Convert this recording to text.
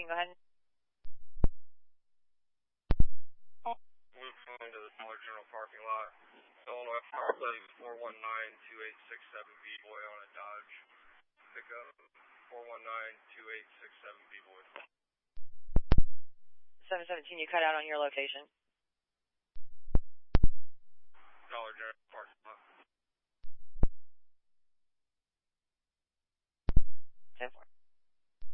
717, go ahead. Loop into the Dollar General parking lot. Illinois Power Play 419-2867 B-Boy on a Dodge pickup. 419-2867 B-Boy. 717, you cut out on your location.